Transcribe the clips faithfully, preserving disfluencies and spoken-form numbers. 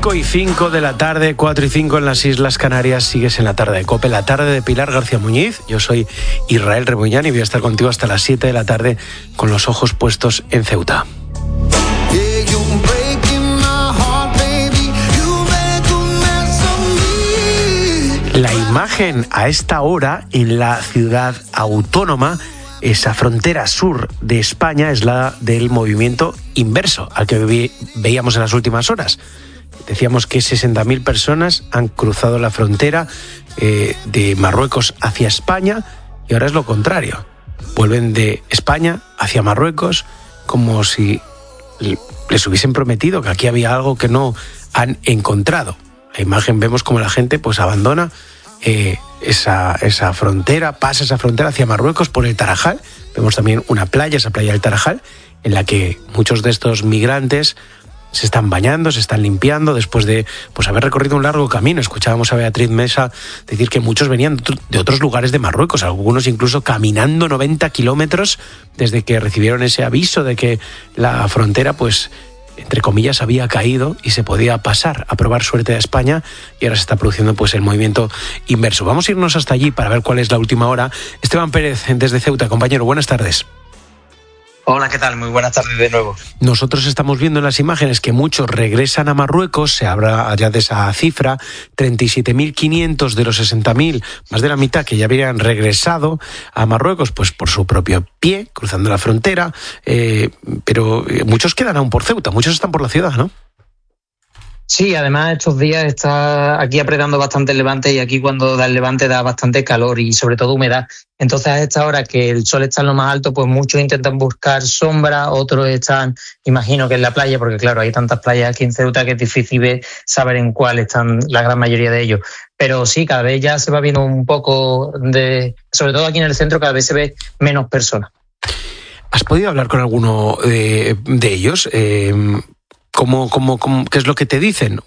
cinco y cinco de la tarde, cuatro y cinco en las Islas Canarias. Sigues en la tarde de COPE, la tarde de Pilar García Muñiz. Yo soy Israel Rebuñán y voy a estar contigo hasta las siete de la tarde con los ojos puestos en Ceuta. La imagen a esta hora en la ciudad autónoma, esa frontera sur de España, es la del movimiento inverso al que ve- veíamos en las últimas horas. Decíamos que sesenta mil personas han cruzado la frontera eh, de Marruecos hacia España y ahora es lo contrario. Vuelven de España hacia Marruecos como si les hubiesen prometido que aquí había algo que no han encontrado. La imagen vemos como la gente pues abandona eh, esa, esa frontera, pasa esa frontera hacia Marruecos por el Tarajal. Vemos también una playa, esa playa del Tarajal, en la que muchos de estos migrantes se están bañando, se están limpiando después de pues haber recorrido un largo camino. Escuchábamos a Beatriz Mesa decir que muchos venían de otros lugares de Marruecos, algunos incluso caminando noventa kilómetros desde que recibieron ese aviso de que la frontera, pues entre comillas, había caído y se podía pasar a probar suerte a España, y ahora se está produciendo pues el movimiento inverso. Vamos a irnos hasta allí para ver cuál es la última hora. Esteban Pérez, desde Ceuta. Compañero, buenas tardes. Hola, ¿qué tal? Muy buenas tardes de nuevo. Nosotros estamos viendo en las imágenes que muchos regresan a Marruecos, se habla ya de esa cifra, treinta y siete mil quinientos de los sesenta mil, más de la mitad que ya habían regresado a Marruecos pues por su propio pie, cruzando la frontera, eh, pero muchos quedan aún por Ceuta, muchos están por la ciudad, ¿no? Sí, además estos días está aquí apretando bastante el levante, y aquí cuando da el levante da bastante calor y sobre todo humedad. Entonces a esta hora que el sol está en lo más alto, pues muchos intentan buscar sombra, otros están, imagino que en la playa, porque claro, hay tantas playas aquí en Ceuta que es difícil ver, saber en cuál están la gran mayoría de ellos. Pero sí, cada vez ya se va viendo un poco de, sobre todo aquí en el centro, cada vez se ve menos personas. ¿Has podido hablar con alguno de, de ellos? Eh, ¿cómo, cómo, cómo, ¿Qué es lo que te dicen?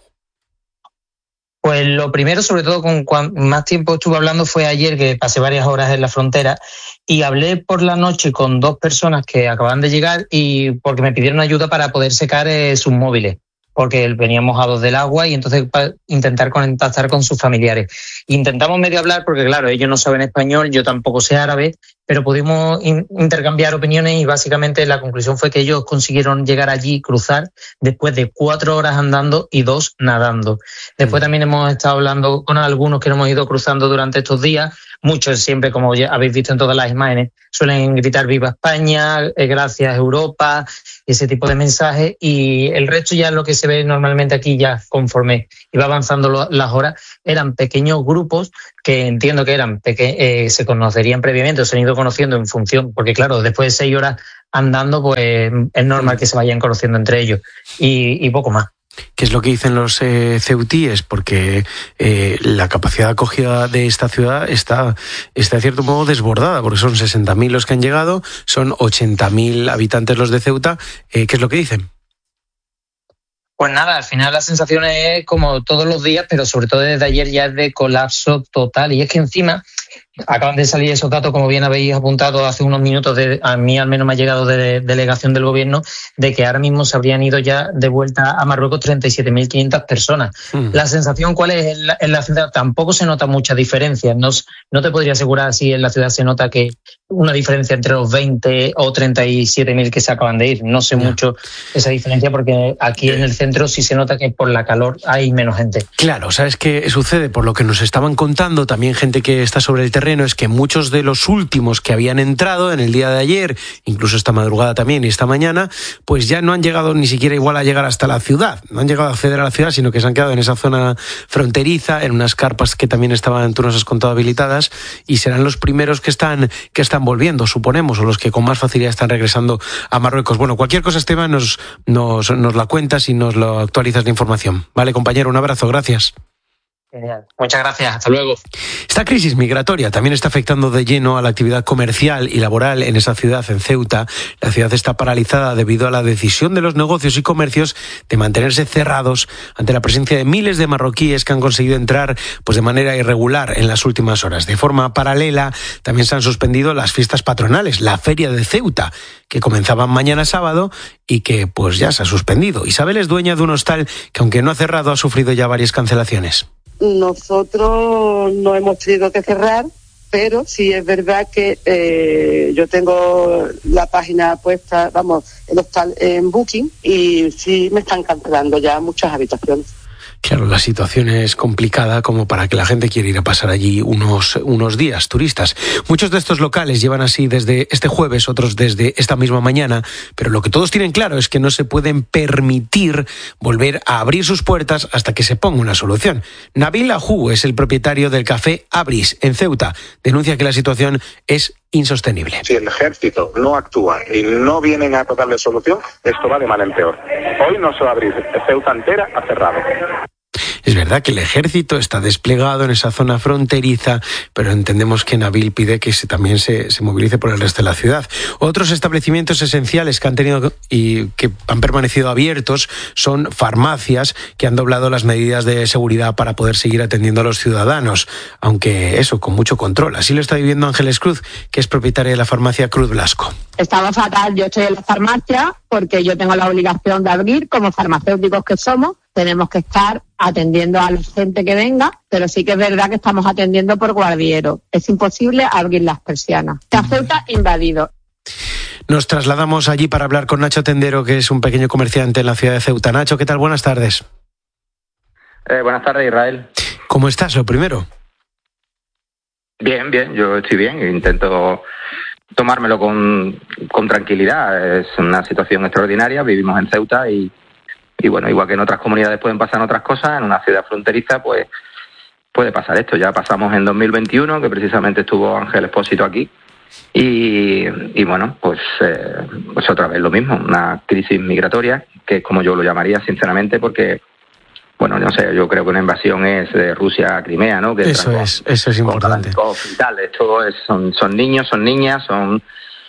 Pues lo primero, sobre todo con cuan, más tiempo estuve hablando, fue ayer, que pasé varias horas en la frontera, y hablé por la noche con dos personas que acababan de llegar y porque me pidieron ayuda para poder secar eh, sus móviles, porque venían mojados del agua, y entonces para intentar contactar con sus familiares. Intentamos medio hablar porque, claro, ellos no saben español, yo tampoco sé árabe, pero pudimos in- intercambiar opiniones, y básicamente la conclusión fue que ellos consiguieron llegar allí, cruzar, después de cuatro horas andando y dos nadando. Después también hemos estado hablando con algunos que nos hemos ido cruzando durante estos días. Muchos siempre, como ya habéis visto en todas las imágenes, suelen gritar «Viva España», eh, «Gracias Europa», ese tipo de mensajes, y el resto ya lo que se ve normalmente aquí ya conforme iba avanzando lo, las horas, eran pequeños grupos que entiendo que eran peque- eh, se conocerían previamente o se han ido conociendo en función, porque claro, después de seis horas andando, pues es normal que se vayan conociendo entre ellos, y, y poco más. ¿Qué es lo que dicen los eh, ceutíes? Porque eh, la capacidad de acogida de esta ciudad está, está de cierto modo desbordada, porque son sesenta mil los que han llegado, son ochenta mil habitantes los de Ceuta. Eh, ¿Qué es lo que dicen? Pues nada, al final la sensación es como todos los días, pero sobre todo desde ayer ya es de colapso total. Y es que encima acaban de salir esos datos, como bien habéis apuntado hace unos minutos, de, a mí al menos me ha llegado de delegación del gobierno, de que ahora mismo se habrían ido ya de vuelta a Marruecos treinta y siete mil quinientas personas. Mm. La sensación, ¿cuál es en la, en la ciudad? Tampoco se nota mucha diferencia. No, no te podría asegurar si en la ciudad se nota que una diferencia entre los veinte o treinta y siete mil que se acaban de ir. No sé yeah. mucho esa diferencia, porque aquí en el centro sí se nota que por la calor hay menos gente. Claro, ¿sabes qué sucede? Por lo que nos estaban contando también gente que está sobre el terreno, es que muchos de los últimos que habían entrado en el día de ayer, incluso esta madrugada también y esta mañana, pues ya no han llegado ni siquiera igual a llegar hasta la ciudad. No han llegado a acceder a la ciudad, sino que se han quedado en esa zona fronteriza, en unas carpas que también estaban, tú nos has contado, habilitadas, y serán los primeros que están, que están volviendo, suponemos, o los que con más facilidad están regresando a Marruecos. Bueno, cualquier cosa, Esteban, nos, nos, nos la cuentas y nos lo actualizas la información. Vale, compañero, un abrazo, gracias. Genial. Muchas gracias. Hasta luego. Esta crisis migratoria también está afectando de lleno a la actividad comercial y laboral en esa ciudad, en Ceuta. La ciudad está paralizada debido a la decisión de los negocios y comercios de mantenerse cerrados ante la presencia de miles de marroquíes que han conseguido entrar pues de manera irregular en las últimas horas. De forma paralela, también se han suspendido las fiestas patronales, la Feria de Ceuta, que comenzaban mañana sábado y que pues ya se ha suspendido. Isabel es dueña de un hostal que, aunque no ha cerrado, ha sufrido ya varias cancelaciones. Nosotros no hemos tenido que cerrar, pero sí es verdad que eh, yo tengo la página puesta, vamos, el hostal en Booking, y sí me están cancelando ya muchas habitaciones. Claro, la situación es complicada como para que la gente quiera ir a pasar allí unos, unos días, turistas. Muchos de estos locales llevan así desde este jueves, otros desde esta misma mañana, pero lo que todos tienen claro es que no se pueden permitir volver a abrir sus puertas hasta que se ponga una solución. Nabil Ajú es el propietario del café Abris, en Ceuta. Denuncia que la situación es insostenible. Si el ejército no actúa y no vienen a darle solución, esto va de mal en peor. Hoy no se va a abrir, Ceuta entera ha cerrado. Es verdad que el ejército está desplegado en esa zona fronteriza, pero entendemos que Nabil pide que se, también se, se movilice por el resto de la ciudad. Otros establecimientos esenciales que han tenido y que han permanecido abiertos son farmacias que han doblado las medidas de seguridad para poder seguir atendiendo a los ciudadanos, aunque eso, con mucho control. Así lo está viviendo Ángeles Cruz, que es propietaria de la farmacia Cruz Blasco. Estaba fatal, yo estoy en la farmacia porque yo tengo la obligación de abrir, como farmacéuticos que somos, tenemos que estar atendiendo a la gente que venga, pero sí que es verdad que estamos atendiendo por guardiero. Es imposible abrir las persianas. La Ceuta invadido. Nos trasladamos allí para hablar con Nacho Tendero, que es un pequeño comerciante en la ciudad de Ceuta. Nacho, ¿qué tal? Buenas tardes. Eh, buenas tardes, Israel. ¿Cómo estás, lo primero? Bien, bien, yo estoy bien. Intento tomármelo con, con tranquilidad. Es una situación extraordinaria. Vivimos en Ceuta y Y bueno, igual que en otras comunidades pueden pasar otras cosas, en una ciudad fronteriza pues puede pasar esto. Ya pasamos en dos mil veintiuno, que precisamente estuvo Ángel Expósito aquí, y, y bueno, pues, eh, pues otra vez lo mismo, una crisis migratoria, que es como yo lo llamaría sinceramente, porque, bueno, no sé, yo creo que una invasión es de Rusia a Crimea, ¿no? Que eso es, eso es importante. Y tal. Esto es, son, son niños, son niñas, son...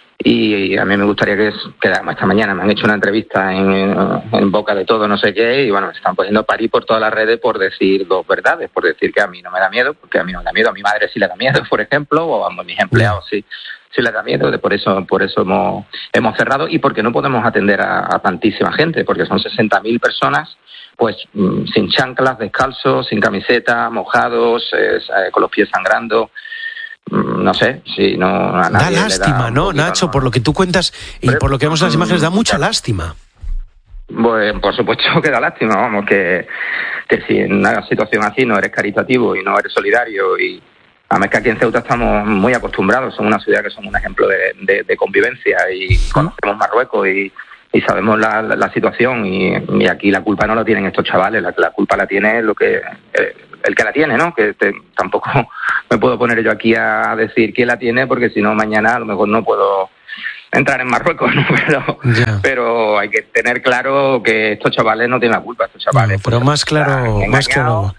Y a mí me gustaría que, que esta mañana me han hecho una entrevista en, en boca de todo, no sé qué, y bueno, me están poniendo a parir por todas las redes por decir dos verdades, por decir que a mí no me da miedo, porque a mí no me da miedo, a mi madre sí le da miedo, por ejemplo, o a mis empleados sí, sí les da miedo, por eso, por eso hemos, hemos cerrado, y porque no podemos atender a, a tantísima gente, porque son sesenta mil personas, pues sin chanclas, descalzos, sin camiseta, mojados, eh, con los pies sangrando. No sé, si no a nadie da lástima, le da ¿no, poquito, Nacho? ¿no? Por lo que tú cuentas y Pero, por lo que vemos en las imágenes, da mucha lástima. Pues por supuesto que da lástima, vamos, que, que si en una situación así no eres caritativo y no eres solidario, y además que aquí en Ceuta estamos muy acostumbrados, somos una ciudad que somos un ejemplo de, de, de convivencia, y conocemos Marruecos y, y sabemos la, la, la situación, y, y aquí la culpa no la tienen estos chavales, la, la culpa la tiene lo que... Eh, el que la tiene, ¿no? Que te, tampoco me puedo poner yo aquí a decir quién la tiene, porque si no mañana a lo mejor no puedo entrar en Marruecos, ¿no? Pero, yeah. pero hay que tener claro que estos chavales no tienen la culpa, estos chavales. No, pero pues, más claro, más claro.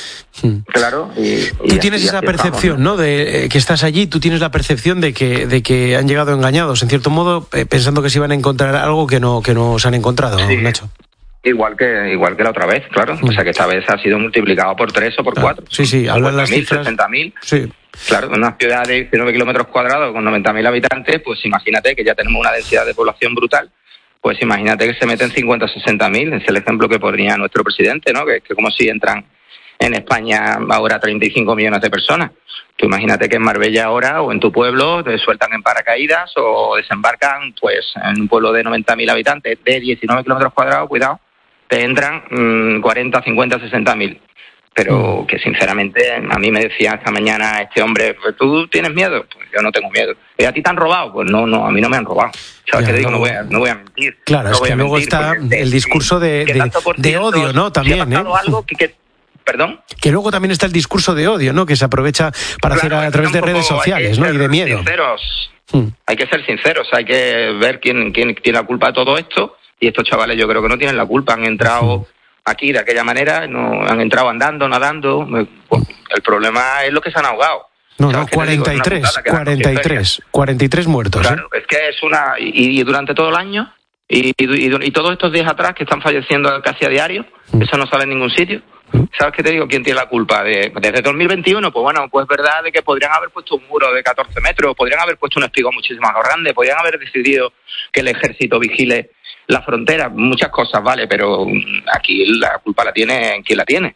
Claro. Y, y tú tienes así, esa percepción, estamos, ¿no? De eh, que estás allí, tú tienes la percepción de que de que han llegado engañados, en cierto modo, eh, pensando que se iban a encontrar algo que no que no se han encontrado, sí. Nacho. Igual que igual que la otra vez, claro. Mm. O sea, que esta vez ha sido multiplicado por tres o por ah, cuatro. Sí, sí, hablan las cifras. sesenta mil. Sí. Claro, en una ciudad de diecinueve kilómetros cuadrados con noventa mil habitantes, pues imagínate que ya tenemos una densidad de población brutal. Pues imagínate que se meten cincuenta o sesenta mil. Es el ejemplo que ponía nuestro presidente, ¿no? Que, que como si entran en España ahora treinta y cinco millones de personas. Tú imagínate que en Marbella ahora o en tu pueblo te sueltan en paracaídas o desembarcan pues en un pueblo de noventa mil habitantes de diecinueve kilómetros cuadrados, cuidado, te entran mmm, cuarenta, cincuenta, sesenta mil. Pero que sinceramente a mí me decía esta mañana este hombre, pues, ¿tú tienes miedo? Pues yo no tengo miedo. ¿Y a ti te han robado? Pues no, no, a mí no me han robado. ¿Sabes qué digo? No voy a, no voy a mentir. Claro, no es que luego está el discurso de, de, de odio, ¿no? También, ¿eh? Algo que, que, ¿Perdón? Que luego también está el discurso de odio, ¿no? Que se aprovecha para claro, hacer a través de redes sociales, ¿no? Y de miedo. Sinceros. Hmm. Hay que ser sinceros, hay que ver quién, quién tiene la culpa de todo esto. Y estos chavales yo creo que no tienen la culpa, han entrado aquí de aquella manera, no han entrado andando, nadando. Pues, el problema es lo que se han ahogado. No, no, cuarenta y tres, cuarenta y tres, cuarenta y tres muertos. Claro, ¿eh? Es que es una... Y, y durante todo el año, y, y, y, y todos estos días atrás que están falleciendo casi a diario, mm. eso no sale en ningún sitio. Mm. ¿Sabes qué te digo? ¿Quién tiene la culpa? De, desde dos mil veintiuno, pues bueno, pues verdad de que podrían haber puesto un muro de catorce metros, podrían haber puesto un espigón muchísimo más grande, podrían haber decidido que el ejército vigile la frontera, muchas cosas, vale, pero aquí la culpa la tiene quien la tiene.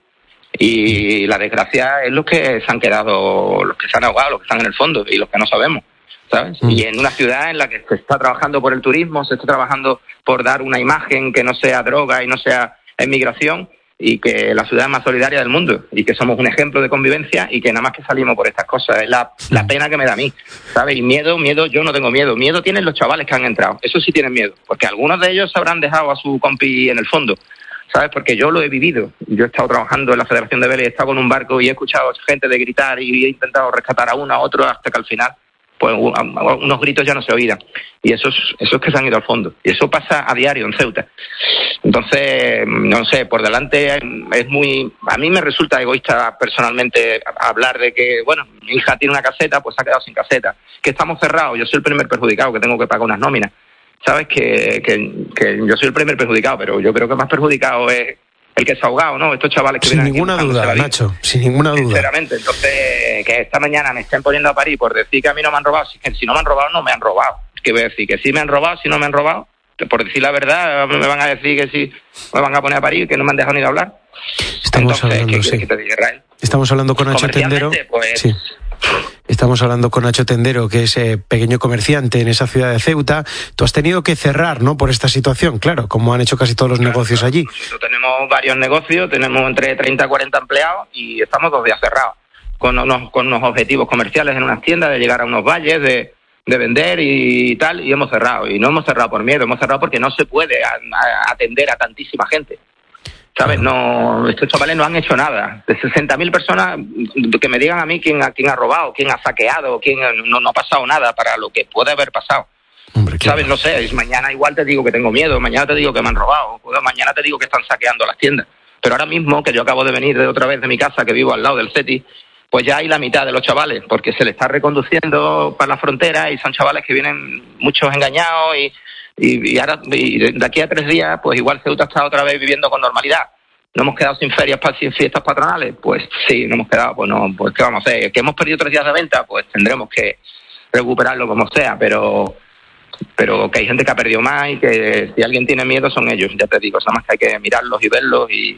Y la desgracia es los que se han quedado, los que se han ahogado, los que están en el fondo y los que no sabemos, ¿sabes? Mm. Y en una ciudad en la que se está trabajando por el turismo, se está trabajando por dar una imagen que no sea droga y no sea inmigración, y que la ciudad es más solidaria del mundo y que somos un ejemplo de convivencia y que nada más que salimos por estas cosas. Es la, la pena que me da a mí, ¿sabes? Y miedo, miedo, yo no tengo miedo. Miedo tienen los chavales que han entrado. Eso sí tienen miedo, porque algunos de ellos se habrán dejado a su compi en el fondo, ¿sabes? Porque yo lo he vivido. Yo he estado trabajando en la Federación de Vélez, he estado con un barco y he escuchado gente de gritar y he intentado rescatar a uno, a otro, hasta que al final pues unos gritos ya no se oían. Y esos, esos que se han ido al fondo. Y eso pasa a diario en Ceuta. Entonces, no sé, por delante es muy... A mí me resulta egoísta personalmente hablar de que, bueno, mi hija tiene una caseta, pues se ha quedado sin caseta. Que estamos cerrados, yo soy el primer perjudicado, que tengo que pagar unas nóminas. Sabes que, que, que yo soy el primer perjudicado, pero yo creo que más perjudicado es el que se ha ahogado, ¿no? Estos chavales que sin vienen ninguna aquí duda, Nacho, sin ninguna duda. Sinceramente, entonces, que esta mañana me estén poniendo a parir por decir que a mí no me han robado, si, que si no me han robado, no me han robado. ¿Qué voy a decir? Que sí me han robado, si no me han robado, por decir la verdad, me van a decir que sí, me van a poner a parir, que no me han dejado ni de hablar. Estamos entonces, hablando, ¿qué sí. quieres que te diga, Israel? Estamos hablando con Nacho Tendero. Pues, sí. Estamos hablando con Nacho Tendero, que es eh, pequeño comerciante en esa ciudad de Ceuta. Tú has tenido que cerrar, ¿no?, por esta situación, claro, como han hecho casi todos los claro, negocios claro. allí. Nosotros tenemos varios negocios, tenemos entre treinta y cuarenta empleados y estamos dos días cerrados, con unos, con unos objetivos comerciales en unas tiendas, de llegar a unos valles, de, de vender y tal, y hemos cerrado. Y no hemos cerrado por miedo, hemos cerrado porque no se puede a, a atender a tantísima gente. ¿Sabes? No, estos chavales no han hecho nada. De sesenta mil personas, que me digan a mí quién, quién ha robado, quién ha saqueado, quién no, no ha pasado nada para lo que puede haber pasado. Hombre, ¿sabes? No sé, mañana igual te digo que tengo miedo, mañana te digo que me han robado, mañana te digo que están saqueando las tiendas. Pero ahora mismo, que yo acabo de venir de otra vez de mi casa, que vivo al lado del CETI, pues ya hay la mitad de los chavales, porque se le está reconduciendo para la frontera y son chavales que vienen muchos engañados y... Y, y ahora, y de aquí a tres días, pues igual Ceuta está otra vez viviendo con normalidad. ¿No hemos quedado sin ferias, sin fiestas patronales? Pues sí, no hemos quedado, pues no, pues ¿qué vamos a hacer? ¿Que hemos perdido tres días de venta? Pues tendremos que recuperarlo como sea, pero pero que hay gente que ha perdido más y que si alguien tiene miedo son ellos, ya te digo, nada más que hay que mirarlos y verlos y...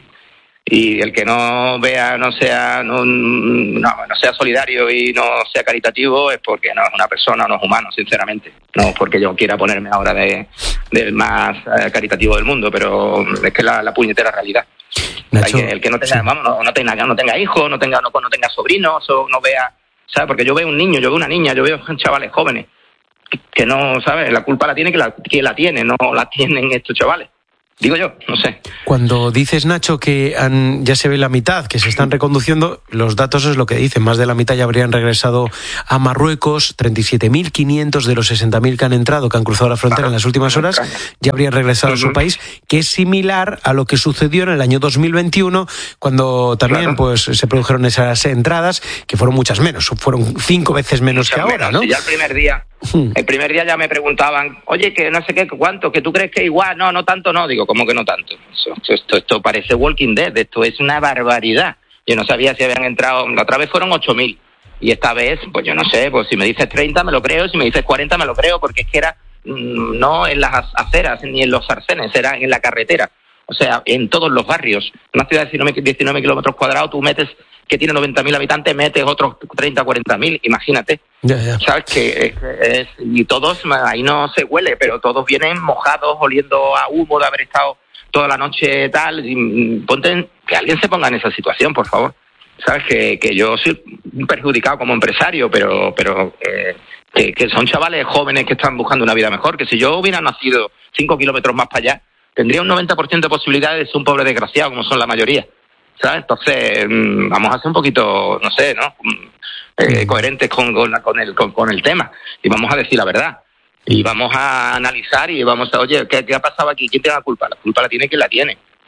y el que no vea, no sea no, no, no sea solidario y no sea caritativo es porque no es una persona, no es humano, sinceramente. No porque yo quiera ponerme ahora de del más eh, caritativo del mundo, pero es que la, la puñetera realidad. Nacho, que, el que no tenga, sí. vamos, no, no tenga, no tenga hijos, no tenga, no, no tenga sobrinos, o no vea, ¿sabes? Porque yo veo un niño, yo veo una niña, yo veo chavales jóvenes que, que no, ¿sabes? La culpa la tiene que la, que la tiene, no la tienen estos chavales. Digo yo, no sé. Cuando dices, Nacho, que han, ya se ve la mitad, que se están reconduciendo, los datos es lo que dicen. Más de la mitad ya habrían regresado a Marruecos. treinta y siete mil quinientos de los sesenta mil que han entrado, que han cruzado la frontera claro, en las últimas horas, ya habrían regresado uh-huh. a su país, que es similar a lo que sucedió en el año dos mil veintiuno, cuando también claro. pues se produjeron esas entradas, que fueron muchas menos, fueron cinco veces menos muchas que ahora, menos. ¿no? Y ya el primer día, el primer día ya me preguntaban, oye, que no sé qué, cuánto, que tú crees que igual, no, no tanto, no, digo, ¿cómo que no tanto? Esto, esto, esto parece Walking Dead, esto es una barbaridad. Yo no sabía si habían entrado, la otra vez fueron ocho mil, y esta vez, pues yo no sé, pues si me dices treinta me lo creo, si me dices cuarenta me lo creo, porque es que era mmm, no en las aceras ni en los arcenes, era en la carretera, o sea, en todos los barrios. Una ciudad de diecinueve kilómetros cuadrados, tú metes, que tiene noventa mil habitantes, metes otros treinta, cuarenta mil, imagínate. Yeah, yeah. ¿Sabes? Que es, es, y todos, ahí no se huele, pero todos vienen mojados, oliendo a humo de haber estado toda la noche tal. Y ponte, que alguien se ponga en esa situación, por favor. ¿Sabes? Que, que yo soy perjudicado como empresario, pero pero eh, que, que son chavales jóvenes que están buscando una vida mejor, que si yo hubiera nacido cinco kilómetros más para allá, tendría un noventa por ciento de posibilidades de ser un pobre desgraciado, como son la mayoría. ¿Sabes? Entonces, mmm, vamos a ser un poquito, no sé, ¿no? Eh, coherentes con, con, con, el, con, con el tema. Y vamos a decir la verdad. Y vamos a analizar y vamos a, oye, ¿qué, qué ha pasado aquí? ¿Quién tiene la culpa? La culpa la tiene quien la tiene.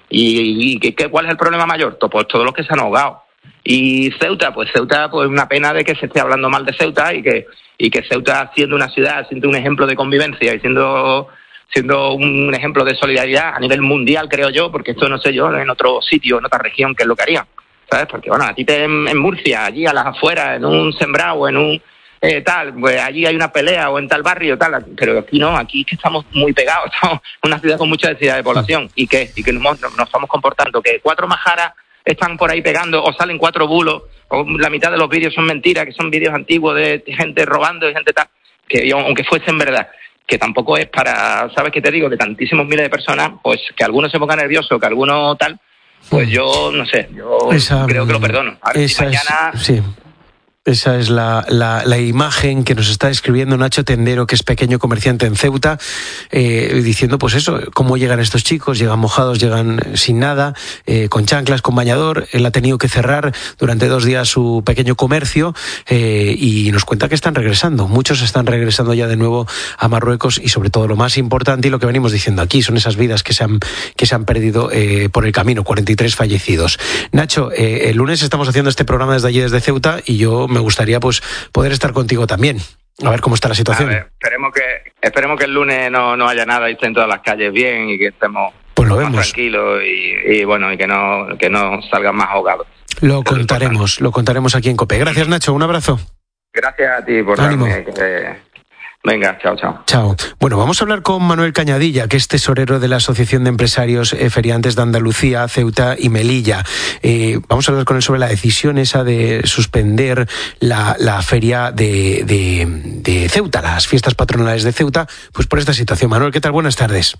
¿Y, y qué, cuál es el problema mayor? Pues todos los que se han ahogado. Y Ceuta, pues Ceuta, pues una pena de que se esté hablando mal de Ceuta y que y que Ceuta, siendo una ciudad, siendo un ejemplo de convivencia y siendo siendo un ejemplo de solidaridad a nivel mundial, creo yo, porque esto no sé yo, en otro sitio, en otra región, ¿qué es lo que haría? ¿Sabes? Porque, bueno, a ti te, en, en Murcia, allí a las afueras, en un sembrado, en un eh, tal, pues allí hay una pelea o en tal barrio, tal, pero aquí no, aquí es que estamos muy pegados, estamos en una ciudad con mucha densidad de población. ¿Y qué? Y que nos, nos estamos comportando, que cuatro majaras están por ahí pegando o salen cuatro bulos, o la mitad de los vídeos son mentiras, que son vídeos antiguos de gente robando y gente tal, que aunque fuesen verdad, que tampoco es para, ¿sabes qué te digo? De tantísimos miles de personas, pues que alguno se ponga nervioso, que alguno tal, pues yo no sé, yo esa, creo que lo perdono. A ver si mañana... Es, sí. Esa es la, la, la imagen que nos está describiendo Nacho Tendero, que es pequeño comerciante en Ceuta, eh, diciendo pues eso, cómo llegan estos chicos, llegan mojados, llegan sin nada, eh, con chanclas, con bañador. Él ha tenido que cerrar durante dos días su pequeño comercio eh, y nos cuenta que están regresando. Muchos están regresando ya de nuevo a Marruecos y sobre todo lo más importante y lo que venimos diciendo aquí son esas vidas que se han, que se han perdido eh, por el camino, cuarenta y tres fallecidos. Nacho, eh, el lunes estamos haciendo este programa desde allí, desde Ceuta, y yo me gustaría pues poder estar contigo también, a ver cómo está la situación. A ver, esperemos que esperemos que el lunes no, no haya nada y estén todas las calles bien y que estemos pues lo más vemos. tranquilos y, y bueno, y que no que no salgan más ahogados. Lo contaremos, lo contaremos aquí en COPE. Gracias, Nacho, un abrazo. Gracias a ti por Ánimo. darme... Eh, Venga, chao, chao. Chao. Bueno, vamos a hablar con Manuel Cañadilla, que es tesorero de la Asociación de Empresarios eh, Feriantes de Andalucía, Ceuta y Melilla. Eh, vamos a hablar con él sobre la decisión esa de suspender la, la feria de, de, de Ceuta, las fiestas patronales de Ceuta, pues por esta situación. Manuel, ¿qué tal? Buenas tardes.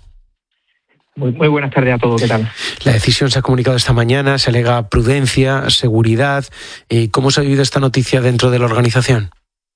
Muy, muy buenas tardes a todos, ¿qué tal? La decisión se ha comunicado esta mañana, se alega prudencia, seguridad. Eh, ¿Cómo se ha vivido esta noticia dentro de la organización?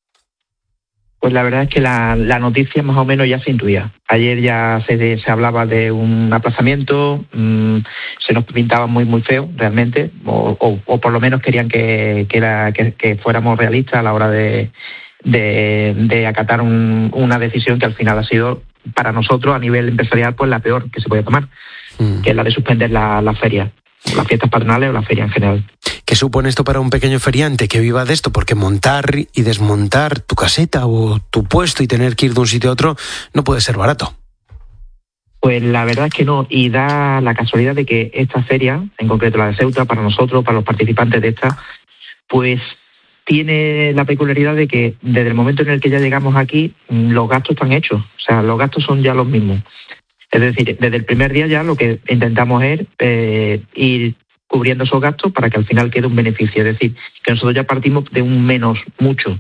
Pues la verdad es que la, la noticia más o menos ya se intuía. Ayer ya se, se hablaba de un aplazamiento, mmm, se nos pintaba muy muy feo realmente, o, o, o por lo menos querían que, que, la, que, que fuéramos realistas a la hora de, de, de acatar un, una decisión que al final ha sido para nosotros a nivel empresarial pues la peor que se puede tomar, mm. que es la de suspender la, la feria, las fiestas patronales o la feria en general. ¿Qué supone esto para un pequeño feriante que viva de esto? Porque montar y desmontar tu caseta o tu puesto y tener que ir de un sitio a otro no puede ser barato. Pues la verdad es que no, y da la casualidad de que esta feria, en concreto la de Ceuta, para nosotros, para los participantes de esta, pues tiene la peculiaridad de que desde el momento en el que ya llegamos aquí, los gastos están hechos, o sea, los gastos son ya los mismos. Es decir, desde el primer día ya lo que intentamos es eh, ir cubriendo esos gastos para que al final quede un beneficio. Es decir, que nosotros ya partimos de un menos mucho.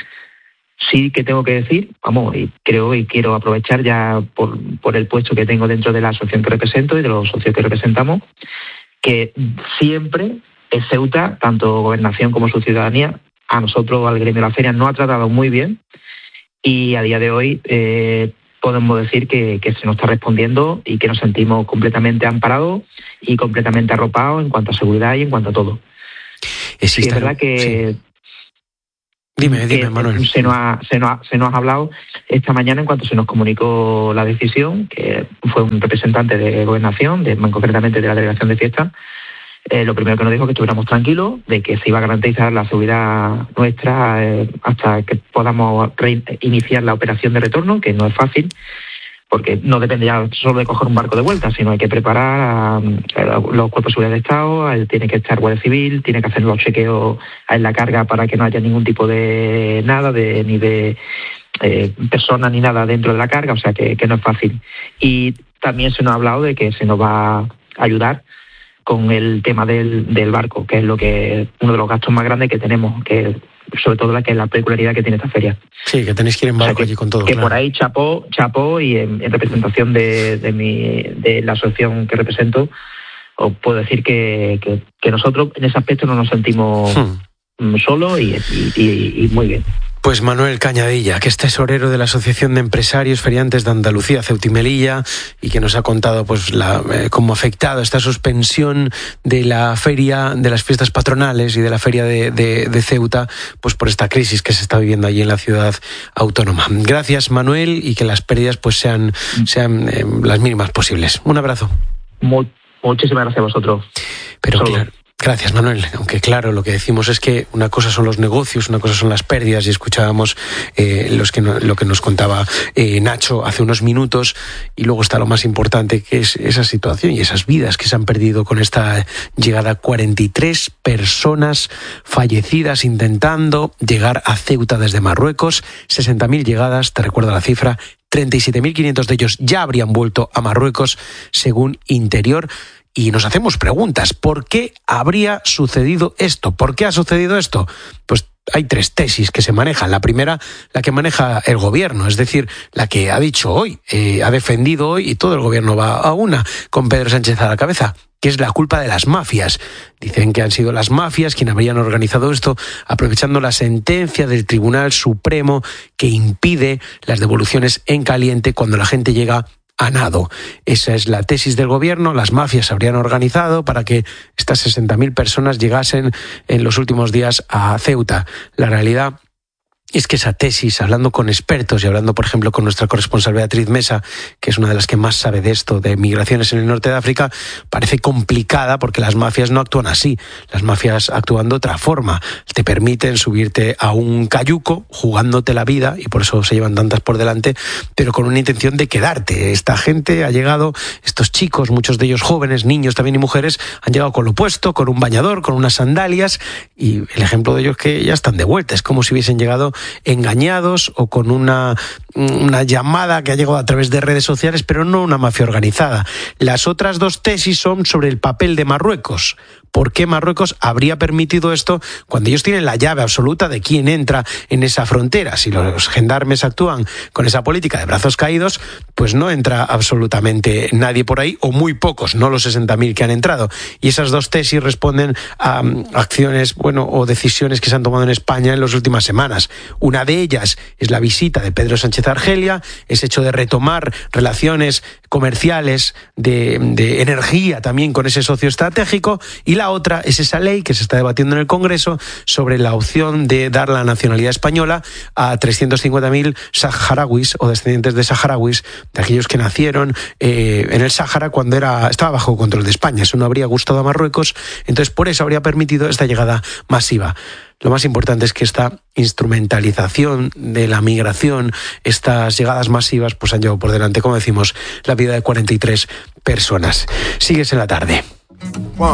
Sí que tengo que decir, vamos, y creo y quiero aprovechar ya por, por el puesto que tengo dentro de la asociación que represento y de los socios que representamos, que siempre el Ceuta, tanto Gobernación como su ciudadanía, a nosotros, al gremio de la feria, nos ha tratado muy bien y a día de hoy eh, podemos decir que, que se nos está respondiendo y que nos sentimos completamente amparados y completamente arropados en cuanto a seguridad y en cuanto a todo. Existe, sí, es verdad que... Sí. Dime, dime, Manuel. Se nos, ha, se, nos ha, se nos ha hablado esta mañana en cuanto se nos comunicó la decisión, que fue un representante de Gobernación, de, concretamente de la Delegación de Fiestas. Eh, lo primero que nos dijo es que estuviéramos tranquilos, de que se iba a garantizar la seguridad nuestra eh, hasta que podamos iniciar la operación de retorno, que no es fácil, porque no depende ya solo de coger un barco de vuelta, sino hay que preparar a, a los cuerpos de seguridad de Estado, a, tiene que estar Guardia Civil, tiene que hacer los chequeos en la carga para que no haya ningún tipo de nada, de ni de eh, personas ni nada dentro de la carga, o sea que, que no es fácil. Y también se nos ha hablado de que se nos va a ayudar con el tema del, del barco, que es lo que uno de los gastos más grandes que tenemos, que sobre todo la que es la peculiaridad que tiene esta feria. Sí, que tenéis que ir en barco, o sea, que, allí con todo. Que claro. Por ahí chapó, chapó y en, en representación de, de, mi, de la asociación que represento, os puedo decir que, que, que nosotros en ese aspecto no nos sentimos hmm. solos y, y, y, y muy bien. Pues Manuel Cañadilla, que es tesorero de la Asociación de Empresarios Feriantes de Andalucía, Ceuta y Melilla, y que nos ha contado pues la, eh, cómo ha afectado esta suspensión de la feria, de las fiestas patronales y de la feria de, de, de Ceuta, pues por esta crisis que se está viviendo allí en la ciudad autónoma. Gracias, Manuel, y que las pérdidas pues sean, sean eh, las mínimas posibles. Un abrazo. Muy Muchísimas gracias a vosotros. Pero claro, gracias, Manuel. Aunque claro, lo que decimos es que una cosa son los negocios, una cosa son las pérdidas, y escuchábamos eh, los que no, lo que nos contaba eh, Nacho hace unos minutos, y luego está lo más importante, que es esa situación y esas vidas que se han perdido con esta llegada. cuarenta y tres personas fallecidas intentando llegar a Ceuta desde Marruecos, sesenta mil llegadas, te recuerdo la cifra, treinta y siete mil quinientos de ellos ya habrían vuelto a Marruecos, según Interior. Y nos hacemos preguntas. ¿Por qué habría sucedido esto? ¿Por qué ha sucedido esto? Pues hay tres tesis que se manejan. La primera, la que maneja el gobierno, es decir, la que ha dicho hoy, eh, ha defendido hoy, y todo el gobierno va a una, con Pedro Sánchez a la cabeza, que es la culpa de las mafias. Dicen que han sido las mafias quienes habrían organizado esto, aprovechando la sentencia del Tribunal Supremo que impide las devoluciones en caliente cuando la gente llega a nado. Esa es la tesis del gobierno. Las mafias habrían organizado para que estas sesenta mil personas llegasen en los últimos días a Ceuta. La realidad es que esa tesis, hablando con expertos y hablando, por ejemplo, con nuestra corresponsal Beatriz Mesa, que es una de las que más sabe de esto, de migraciones en el norte de África, parece complicada porque las mafias no actúan así. Las mafias actúan de otra forma. Te permiten subirte a un cayuco jugándote la vida, y por eso se llevan tantas por delante, pero con una intención de quedarte. Esta gente ha llegado, estos chicos, muchos de ellos jóvenes, niños también y mujeres, han llegado con lo puesto, con un bañador, con unas sandalias, y el ejemplo de ellos es que ya están de vuelta. Es como si hubiesen llegado engañados o con una, una llamada que ha llegado a través de redes sociales, pero no una mafia organizada. Las otras dos tesis son sobre el papel de Marruecos. ¿Por qué Marruecos habría permitido esto cuando ellos tienen la llave absoluta de quién entra en esa frontera? Si los gendarmes actúan con esa política de brazos caídos, pues no entra absolutamente nadie por ahí, o muy pocos, no los sesenta mil que han entrado. Y esas dos tesis responden a um, acciones, bueno, o decisiones que se han tomado en España en las últimas semanas. Una de ellas es la visita de Pedro Sánchez a Argelia, ese hecho de retomar relaciones comerciales, de, de energía también con ese socio estratégico, y la otra es esa ley que se está debatiendo en el Congreso sobre la opción de dar la nacionalidad española a trescientos cincuenta mil saharauis o descendientes de saharauis, de aquellos que nacieron eh, en el Sáhara cuando era, estaba bajo control de España. Eso no habría gustado a Marruecos, entonces por eso habría permitido esta llegada masiva. Lo más importante es que esta instrumentalización de la migración, estas llegadas masivas, pues han llevado por delante, como decimos, la vida de cuarenta y tres personas. Sigues en la tarde.